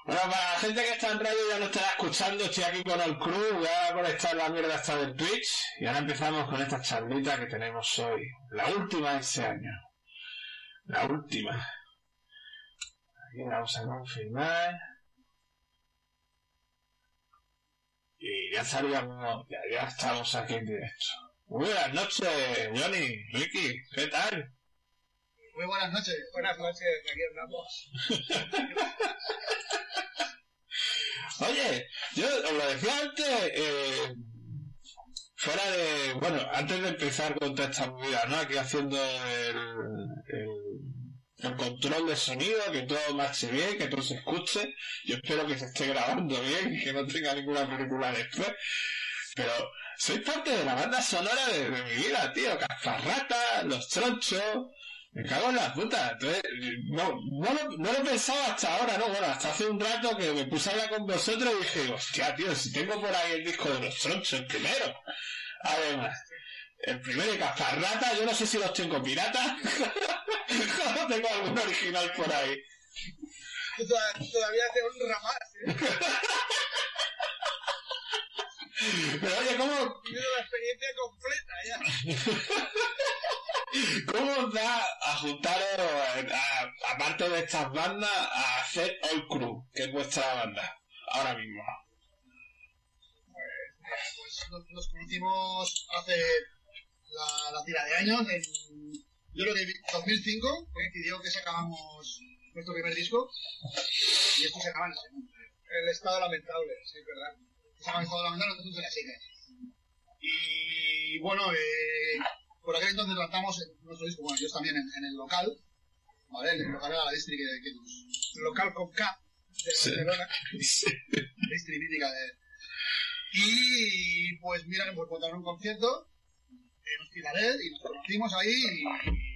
Bueno, para la gente que está en radio ya no estará escuchando, estoy aquí con el crew, voy a conectar la mierda hasta del Twitch y ahora empezamos con esta charlita que tenemos hoy. La última de ese año. La última. Aquí vamos a confirmar. Y ya salíamos, ya estamos aquí en directo. Muy buenas noches, Johnny, Ricky, ¿qué tal? Muy buenas noches, aquí andamos. Oye, yo os lo decía antes, fuera de, bueno, antes de empezar con toda esta movida, ¿no? Aquí haciendo el control de sonido, que todo marche bien, que todo se escuche. Yo espero que se esté grabando bien y que no tenga ninguna película después. Pero soy parte de la banda sonora de mi vida, tío. Casparrata, Los Tronchos. Me cago en la puta. Entonces, no lo pensaba hasta ahora, ¿no? Bueno, hasta hace un rato que me puse a hablar con vosotros y dije, hostia, tío, si tengo por ahí el disco de Los Tronchos, el primero. Además, el primero de Casparrata, yo no sé si los tengo piratas. No tengo algún original por ahí. Todavía te honra más, Pero oye, ¿cómo? He vivido la experiencia completa ya. ¿Cómo os da a juntaros, aparte de estas bandas, a hacer All Crew, que es vuestra banda, ahora mismo? Pues nos conocimos hace la tira de años, yo creo que en 2005 coincidió que sacábamos nuestro primer disco y esto se acaba en el segundo. El estado lamentable, sí, es verdad. Se llama El estado lamentable, nosotros la sigue. Y bueno, por aquel entonces lanzamos nuestro disco, bueno, ellos también en el local, ¿vale? El local era la Distri que local con K de Barcelona, sí. Distri mítica de... Y pues mira, pues montaron un concierto en Hospitalet y nos conocimos ahí